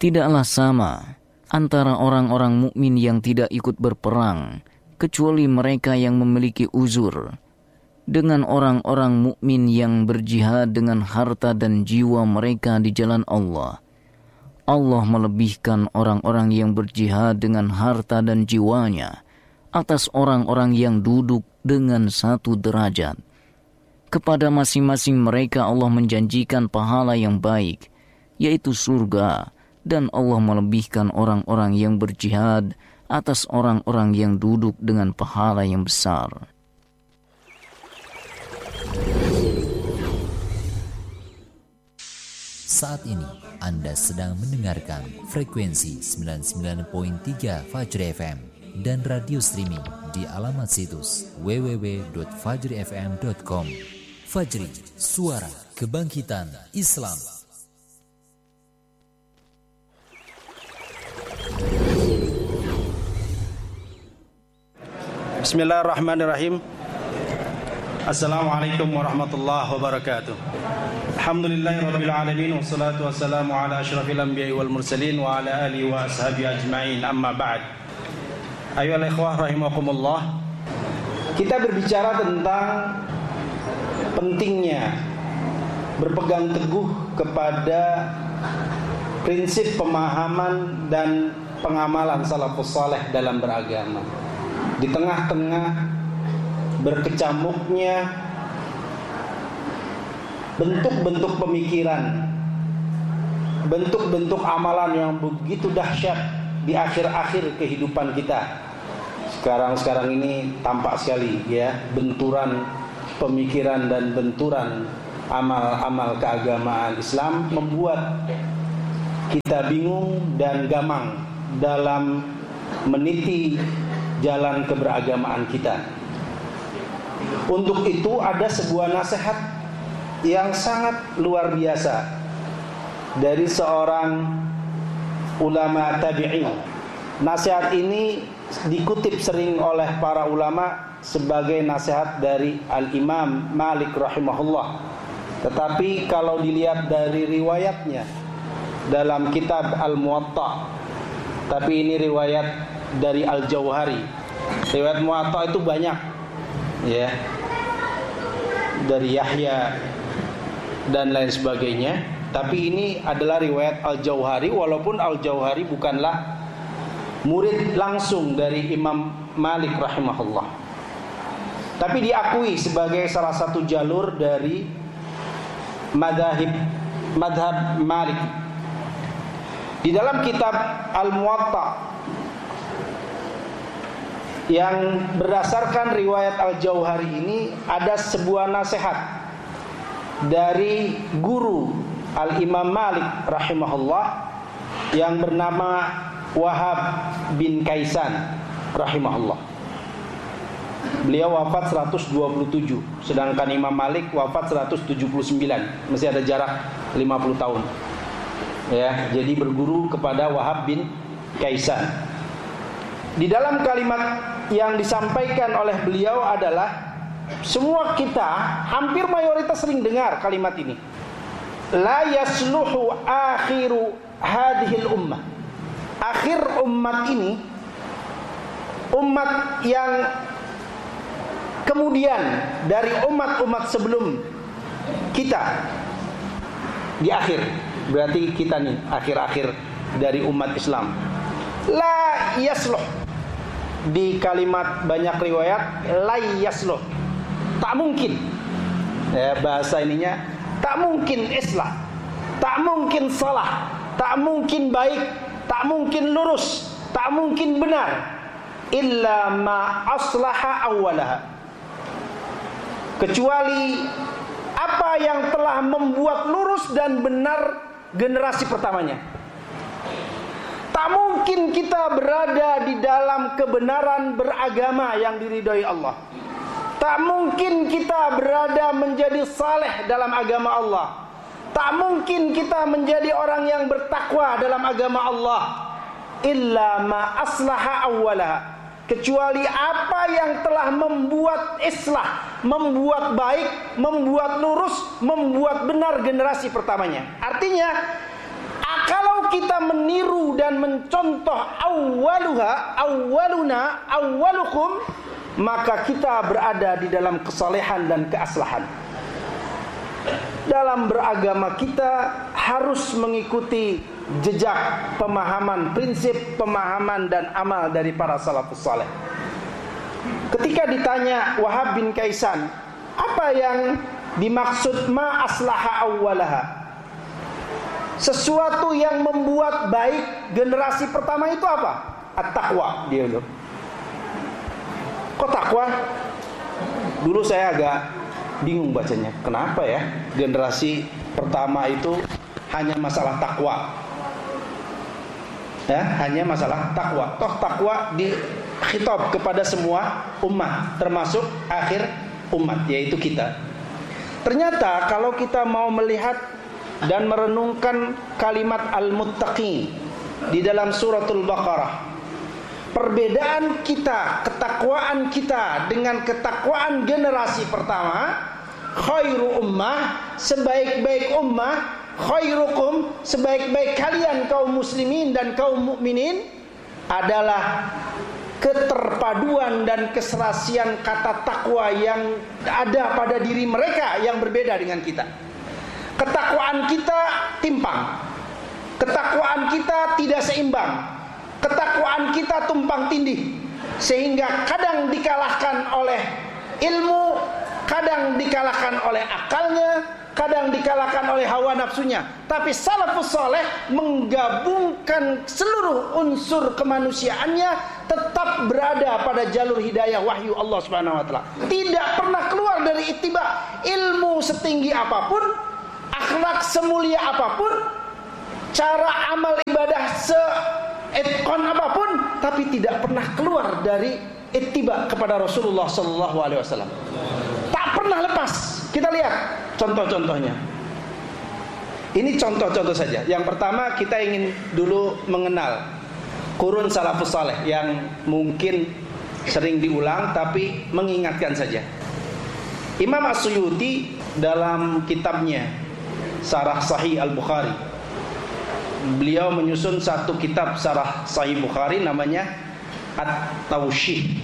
Tidaklah sama antara orang-orang mukmin yang tidak ikut berperang, kecuali mereka yang memiliki uzur, dengan orang-orang mukmin yang berjihad dengan harta dan jiwa mereka di jalan Allah. Allah melebihkan orang-orang yang berjihad dengan harta dan jiwanya atas orang-orang yang duduk dengan satu derajat. Kepada masing-masing mereka Allah menjanjikan pahala yang baik, yaitu surga, dan Allah melebihkan orang-orang yang berjihad atas orang-orang yang duduk dengan pahala yang besar. Saat ini Anda sedang mendengarkan frekuensi 99.3 Fajri FM dan radio streaming di alamat situs www.fajrifm.com. Fajri, suara kebangkitan Islam. Bismillahirrahmanirrahim. Assalamualaikum warahmatullahi wabarakatuh. Alhamdulillahirabbil alamin wassalatu wassalamu ala asyrafil anbiya'i wal mursalin wa ala alihi wa ashabihi ajmain. Amma ba'd. Ayyuhal ikhwah rahimakumullah. Kita berbicara tentang pentingnya berpegang teguh kepada prinsip pemahaman dan pengamalan salafus saleh dalam beragama. Di tengah-tengah berkecamuknya bentuk-bentuk pemikiran, bentuk-bentuk amalan yang begitu dahsyat di akhir-akhir kehidupan kita. Sekarang ini tampak sekali ya, benturan pemikiran dan benturan amal-amal keagamaan Islam membuat kita bingung dan gamang dalam meniti jalan keberagamaan kita. Untuk itu ada sebuah nasihat yang sangat luar biasa dari seorang ulama tabi'in. Nasihat ini dikutip sering oleh para ulama sebagai nasihat dari Al-Imam Malik rahimahullah. Tetapi kalau dilihat dari riwayatnya dalam kitab Al-Muwatta, tapi ini riwayat dari Al-Jauhari. Riwayat Muwatta itu banyak ya, dari Yahya dan lain sebagainya. Tapi ini adalah riwayat Al-Jauhari, walaupun Al-Jauhari bukanlah murid langsung dari Imam Malik rahimahullah, tapi diakui sebagai salah satu jalur dari madhab Malik. Di dalam kitab Al-Muwatta yang berdasarkan riwayat Al-Jauhari ini ada sebuah nasihat dari guru Al-Imam Malik rahimahullah yang bernama Wahab bin Kaisan rahimahullah. Beliau wafat 127, sedangkan Imam Malik wafat 179. Masih ada jarak 50 tahun. Ya, jadi berguru kepada Wahab bin Kaisan. Di dalam kalimat yang disampaikan oleh beliau adalah, semua kita hampir mayoritas sering dengar kalimat ini. La yasluhu akhiru hadhil ummah. Akhir umat ini, umat yang kemudian dari umat-umat sebelum kita di akhir, berarti kita nih akhir-akhir dari umat Islam. La yasluh, di kalimat banyak riwayat la yasluh, tak mungkin ya, bahasa ininya tak mungkin islah, tak mungkin salah, tak mungkin baik, tak mungkin lurus, tak mungkin benar, illa ma aslaha awwalaha, kecuali apa yang telah membuat lurus dan benar generasi pertamanya. Tak mungkin kita berada di dalam kebenaran beragama yang diridhai Allah. Tak mungkin kita berada menjadi saleh dalam agama Allah. Tak mungkin kita menjadi orang yang bertakwa dalam agama Allah. Illa ma aslaha awwalaha, kecuali apa yang telah membuat islah, membuat baik, membuat lurus, membuat benar generasi pertamanya. Artinya, kalau kita meniru dan mencontoh awwalukum, maka kita berada di dalam kesalehan dan keaslahan. Dalam beragama kita harus mengikuti jejak pemahaman, prinsip pemahaman dan amal dari para salafus saleh. Ketika ditanya Wahab bin Kaisan, apa yang dimaksud ma aslaha awwalaha? Sesuatu yang membuat baik generasi pertama itu apa? At-taqwa, dia bilang. Kok takwa? Dulu saya agak bingung bacanya. Kenapa ya generasi pertama itu hanya masalah takwa? Ya, hanya masalah takwa. Toh takwa dikhitab kepada semua umat, termasuk akhir umat, yaitu kita. Ternyata kalau kita mau melihat dan merenungkan kalimat al-muttaqin di dalam suratul Baqarah, perbedaan kita, ketakwaan kita dengan ketakwaan generasi pertama, khairu ummah, sebaik-baik ummah, khairukum, sebaik-baik kalian kaum muslimin dan kaum mukminin, adalah keterpaduan dan keserasian kata takwa yang ada pada diri mereka yang berbeda dengan kita. Ketakwaan kita timpang, ketakwaan kita tidak seimbang, ketakwaan kita tumpang tindih, sehingga kadang dikalahkan oleh ilmu, kadang dikalahkan oleh akalnya, kadang dikalahkan oleh hawa nafsunya. Tapi salafus saleh menggabungkan seluruh unsur kemanusiaannya, tetap berada pada jalur hidayah wahyu Allah Subhanahu wa taala. Tidak pernah keluar dari ittiba. Ilmu setinggi apapun, akhlak semulia apapun, cara amal ibadah se-etqon apapun, tapi tidak pernah keluar dari ittiba kepada Rasulullah sallallahu alaihi wasallam. Tak pernah lepas. Kita lihat contoh-contohnya. Ini contoh-contoh saja. Yang pertama, kita ingin dulu mengenal kurun salafus saleh yang mungkin sering diulang, tapi mengingatkan saja. Imam As-Suyuti dalam kitabnya Syarah Sahih Al-Bukhari, beliau menyusun satu kitab Syarah Sahih Bukhari namanya At-Tawshih,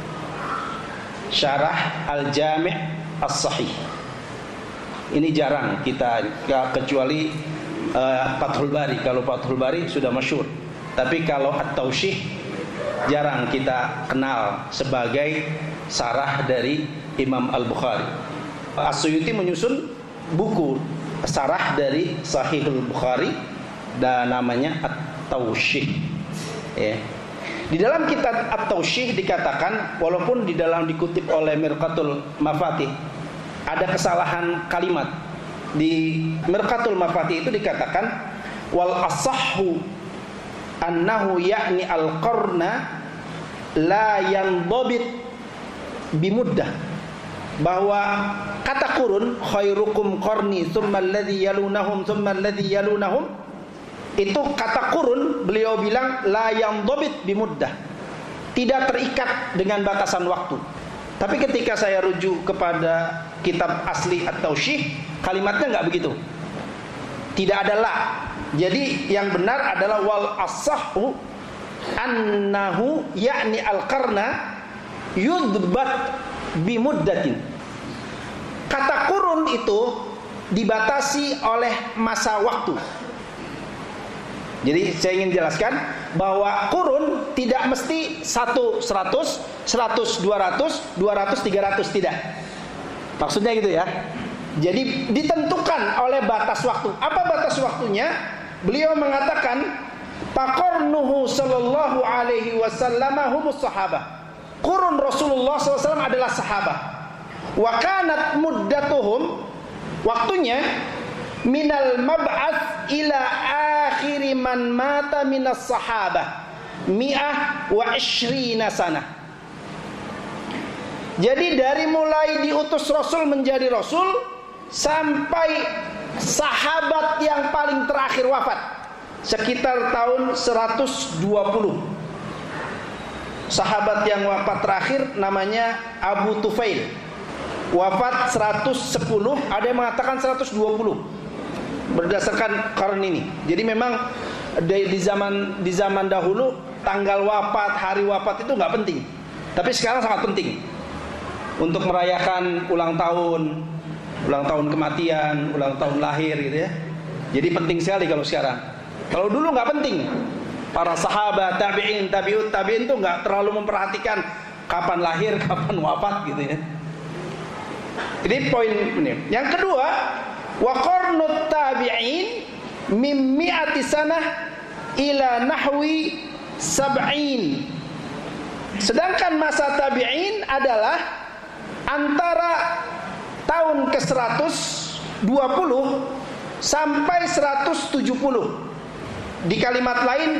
Syarah Al-Jami' As-Sahih. Ini jarang kita, kecuali Fathul Bari. Kalau Fathul Bari sudah masyhur, tapi kalau At-Tawshih jarang kita kenal sebagai syarah dari Imam Al-Bukhari. As-Suyuti menyusun buku syarah dari Sahih Al-Bukhari dan namanya At-Tawshih. Ya. Di dalam kitab At-Tawshih dikatakan, walaupun di dalam dikutip oleh Mirqatul Mafatih, ada kesalahan kalimat. Di Mirqatul Mafatih itu dikatakan wal asahhu annahu ya'ni al-qarna la yanḍabit bimuddah, bahwa kata kurun khairukum qarni tsumma alladhi yalunahum tsumma alladhi yalunahum, itu kata kurun beliau bilang la yanḍabit bimuddah, tidak terikat dengan batasan waktu. Tapi ketika saya rujuk kepada kitab asli At-Tawshih, kalimatnya enggak begitu. Tidak ada la. Jadi yang benar adalah wal asahhu annahu ya'ni al-qarna yudbat bimuddatin. Kata kurun itu dibatasi oleh masa waktu. Jadi saya ingin jelaskan bahwa kurun tidak mesti 100, 100, 200, 200, 300, tidak. Maksudnya gitu ya. Jadi ditentukan oleh batas waktu. Apa batas waktunya? Beliau mengatakan faqarnuhu sallallahu alaihi wasallam humus sahabah. Kurun Rasulullah SAW adalah sahabat. Wa kanat muddatuhum, waktunya minal mab'ats ila akhiri man mata minas sahabah 120 sanah. Jadi dari mulai diutus Rasul menjadi Rasul sampai sahabat yang paling terakhir wafat sekitar tahun 120. Sahabat yang wafat terakhir namanya Abu Tufail, wafat 110, ada yang mengatakan 120. berdasarkan qarn ini. Jadi memang di zaman dahulu tanggal wafat, hari wafat itu nggak penting. Tapi sekarang sangat penting untuk merayakan ulang tahun kematian, ulang tahun lahir gitu ya. Jadi penting sekali kalau sekarang. Kalau dulu nggak penting. Para sahabat, tabi'in, tabi'ut tabi'in itu nggak terlalu memperhatikan kapan lahir, kapan wafat gitu ya. Jadi poin ini. Yang kedua, wa qarnut tabi'in min mi'ati sanah ila nahwi sab'in. Sedangkan masa tabi'in adalah antara tahun ke-120 sampai 170. Di kalimat lain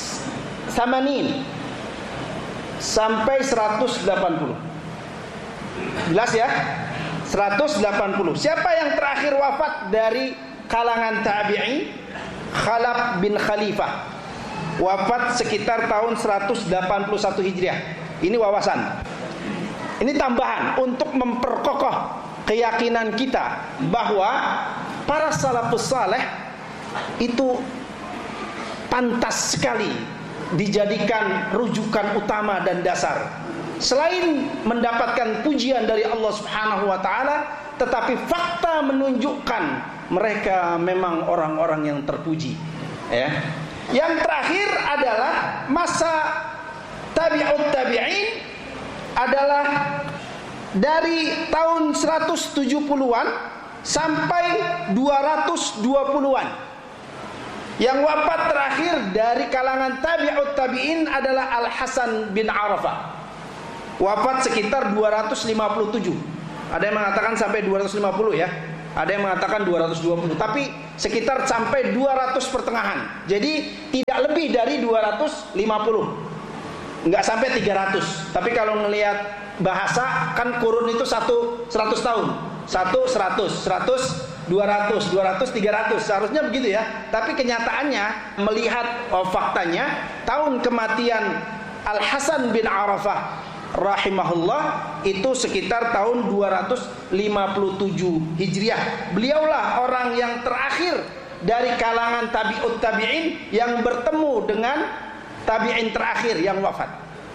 samanin sampai 180. Jelas ya? 180. Siapa yang terakhir wafat dari kalangan tabi'in? Khalaf bin Khalifah. Wafat sekitar tahun 181 Hijriah. Ini wawasan. Ini tambahan untuk memperkokoh keyakinan kita bahwa para salafus saleh itu pantas sekali dijadikan rujukan utama dan dasar. Selain mendapatkan pujian dari Allah Subhanahu wa taala, tetapi fakta menunjukkan mereka memang orang-orang yang terpuji, ya. Yang terakhir adalah masa tabi'ut tabi'in adalah dari tahun 170-an sampai 220-an. Yang wafat terakhir dari kalangan tabi'ut tabi'in adalah Al-Hasan bin Arafah. Wafat sekitar 257. Ada yang mengatakan sampai 250 ya. Ada yang mengatakan 220. Tapi sekitar sampai 200 pertengahan. Jadi tidak lebih dari 250. Enggak sampai 300. Tapi kalau ngelihat bahasa kan kurun itu 100 tahun. 100, 200, 300, seharusnya begitu ya. Tapi kenyataannya melihat faktanya, tahun kematian Al-Hasan bin Arafah rahimahullah itu sekitar tahun 257 Hijriah. Beliaulah orang yang terakhir dari kalangan tabi'ut tabi'in yang bertemu dengan tabi'in terakhir yang wafat.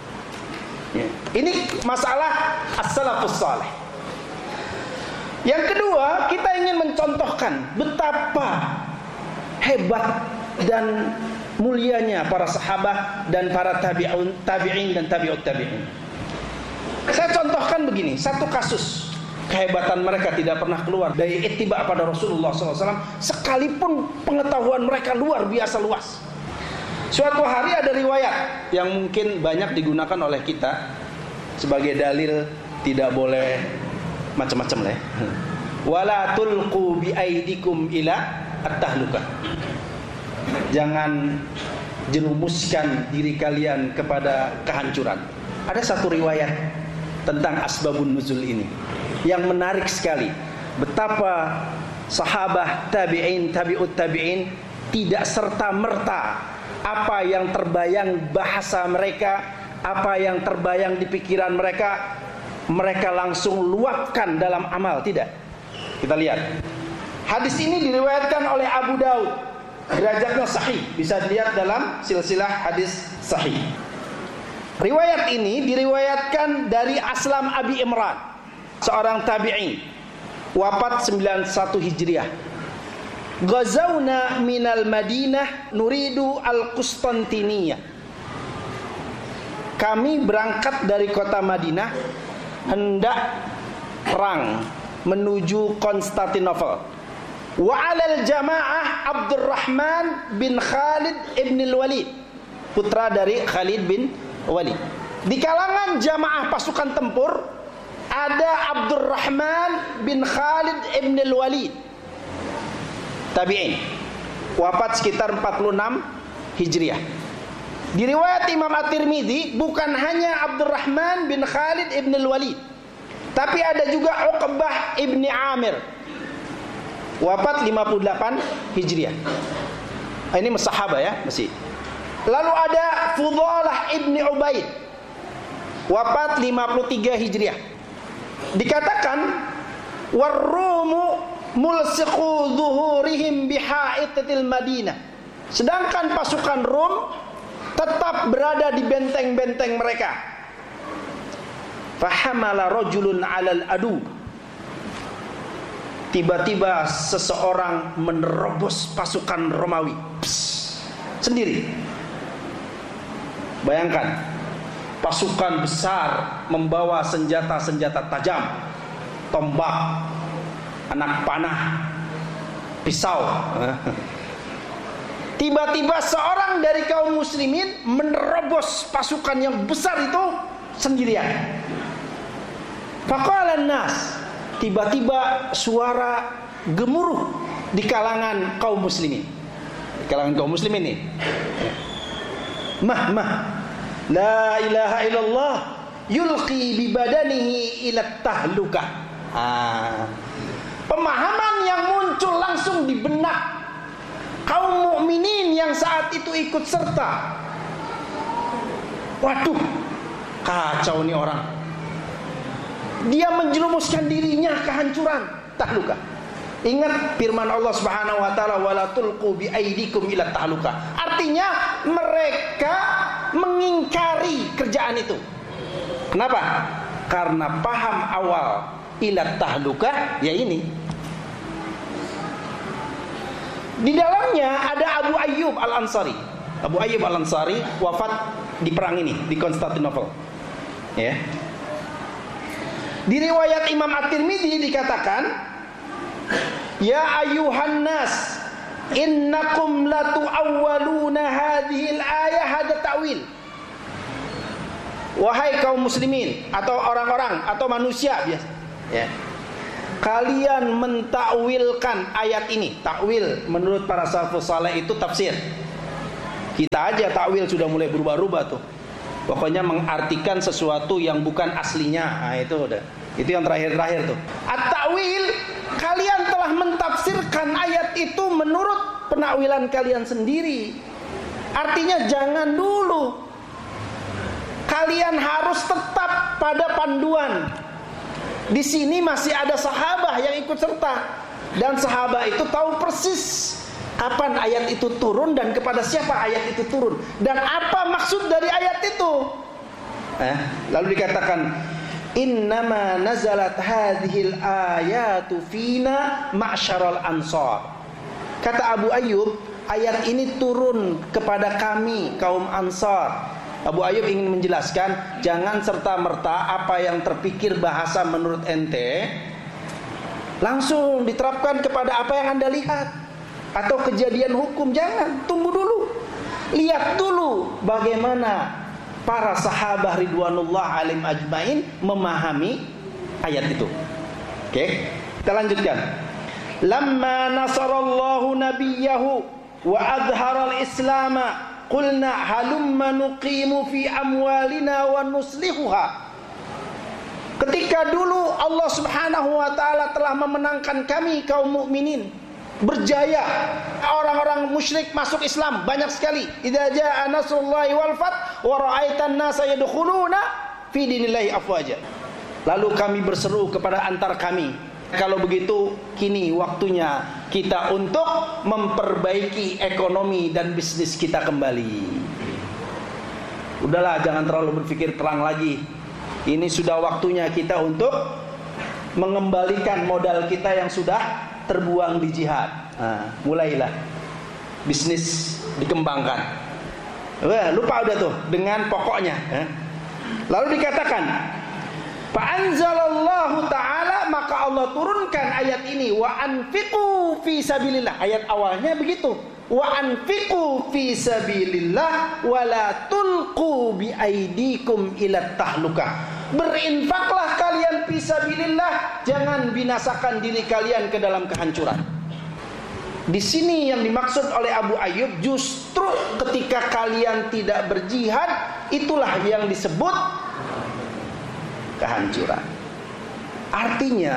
Ini masalah as-salafus salih. Yang kedua, kita ingin mencontohkan betapa hebat dan mulianya para sahabat dan para tabi'in dan tabi'ut tabi'in. Saya contohkan begini, satu kasus kehebatan mereka tidak pernah keluar dari ittiba pada Rasulullah SAW, sekalipun pengetahuan mereka luar biasa luas. Suatu hari ada riwayat yang mungkin banyak digunakan oleh kita sebagai dalil tidak boleh macam-macam lah ya. Wala tulqu bi aidikum ila at-tahlukah. Jangan jerumuskan diri kalian kepada kehancuran. Ada satu riwayat tentang asbabun nuzul ini yang menarik sekali. Betapa sahabat tabi'in, tabi'ut tabi'in tidak serta-merta apa yang terbayang bahasa mereka, apa yang terbayang di pikiran mereka, mereka langsung luapkan dalam amal. Tidak. Kita lihat. Hadis ini diriwayatkan oleh Abu Daud. Derajatnya sahih. Bisa dilihat dalam silsilah hadis sahih. Riwayat ini diriwayatkan dari Aslam Abi Imran, seorang tabi'in, wafat 91 Hijriah. Ghazawna minal Madinah nuridu al-Qustantiniyah. Kami berangkat dari kota Madinah hendak perang menuju Konstantinopel. Wa 'alal jamaah Abdurrahman bin Khalid ibn al-Walid, putra dari Khalid bin Walid. Di kalangan jamaah pasukan tempur ada Abdurrahman bin Khalid ibn al-Walid, tabi'in, wafat sekitar 46 Hijriah. Di riwayat Imam At-Tirmidzi bukan hanya Abdurrahman bin Khalid ibn al-Walid, tapi ada juga Uqbah ibn Amir, wafat 58 Hijriah. Ini sahabat ya, masih. Lalu ada Fudalah ibn Ubaid, wafat 53 Hijriah. Dikatakan warrumu mulsiqu dhuhurihim bihaitatil Madinah. Sedangkan pasukan Rom tetap berada di benteng-benteng mereka. Fahamala rajulun 'alal adu. Tiba-tiba seseorang menerobos pasukan Romawi. Sendiri. Bayangkan, pasukan besar membawa senjata-senjata tajam, tombak, anak panah, pisau. Tiba-tiba seorang dari kaum muslimin menerobos pasukan yang besar itu sendirian. Faqala an-nas, tiba-tiba suara gemuruh di kalangan kaum muslimin. Di kalangan kaum muslimin nih. Mah la ilaha illallah yulqi bi badanihi ila tahlukah. Pemahaman yang muncul langsung di benak kaum mukminin yang saat itu ikut serta. Waduh, kacau nih orang. Dia menjerumuskan dirinya ke hancuran, tahlukah. Ingat firman Allah Subhanahu wa taala, wala tulqu bi aidikum ila tahlukah. Artinya mereka mengingkari kerjaan itu. Kenapa? Karena paham awal ila tahlukah ya ini. Di dalamnya ada Abu Ayyub Al-Ansari. Abu Ayyub Al-Ansari wafat di perang ini di Konstantinopel. Ya. Di riwayat Imam At-Tirmidzi dikatakan, ya ayuhan nas, innakum latu'awwaluna hadhil ayah hada ta'wil. Wahai kaum muslimin atau orang-orang atau manusia biasa, ya. Kalian mentakwilkan ayat ini. Takwil menurut para salafus saleh itu tafsir. Kita aja takwil sudah mulai berubah-ubah tuh. Pokoknya mengartikan sesuatu yang bukan aslinya. Nah, itu udah. Itu yang terakhir-terakhir tuh. At-ta'wil, kalian telah mentafsirkan ayat itu menurut penakwilan kalian sendiri. Artinya jangan dulu. Kalian harus tetap pada panduan. Di sini masih ada sahabat yang ikut serta, dan sahabat itu tahu persis kapan ayat itu turun dan kepada siapa ayat itu turun dan apa maksud dari ayat itu. Lalu dikatakan, innama nazalat hadhil ayatu fina ma'syaral ansar. Kata Abu Ayyub, ayat ini turun kepada kami kaum Ansar. Abu Ayyub ingin menjelaskan, jangan serta-merta apa yang terpikir bahasa menurut ente langsung diterapkan kepada apa yang Anda lihat atau kejadian hukum. Jangan, tunggu dulu. Lihat dulu bagaimana para sahabat ridwanullah alim ajmain memahami ayat itu. Oke, kita lanjutkan. Lamma nasarallahu nabiyahu wa adharal islama qulna halumma nuqimu fi amwalina wa nuslihuha. Ketika dulu Allah Subhanahu wa taala telah memenangkan kami kaum mukminin, berjaya, orang-orang musyrik masuk Islam banyak sekali. Idza jaa nasrullahi wal fath wa ra'aitan nasa yadkhuluna fi dinillahi afwaja. Lalu kami berseru kepada antar kami, kalau begitu kini waktunya kita untuk memperbaiki ekonomi dan bisnis kita kembali. Udahlah, jangan terlalu berpikir terang lagi. Ini sudah waktunya kita untuk mengembalikan modal kita yang sudah terbuang di jihad. Mulailah bisnis dikembangkan. Lupa udah tuh dengan pokoknya. Lalu dikatakan, fa'anzalallahu ta'ala, maka Allah turunkan ayat ini, wa anfiqu fi sabilillah. Ayat awalnya begitu, wa anfiqu fi sabilillah wa la tulqu bi aidikum ila tahlukah. Berinfaklah kalian fi sabilillah, jangan binasakan diri kalian ke dalam kehancuran. Di sini yang dimaksud oleh Abu Ayyub, justru ketika kalian tidak berjihad, itulah yang disebut kehancuran. Artinya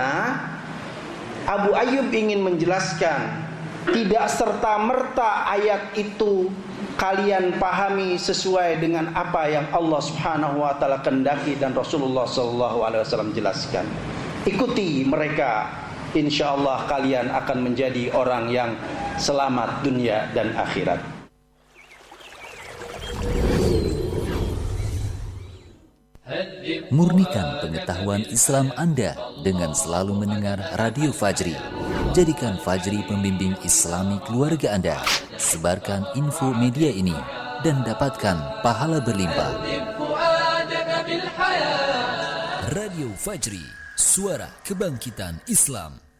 Abu Ayyub ingin menjelaskan, tidak serta-merta ayat itu kalian pahami sesuai dengan apa yang Allah Subhanahu wa taala kehendaki dan Rasulullah sallallahu alaihi wasallam jelaskan. Ikuti mereka insya Allah kalian akan menjadi orang yang selamat dunia dan akhirat. Murnikan pengetahuan Islam Anda dengan selalu mendengar Radio Fajri. Jadikan Fajri pembimbing Islami keluarga Anda. Sebarkan info media ini dan dapatkan pahala berlimpah. Radio Fajri, suara kebangkitan Islam.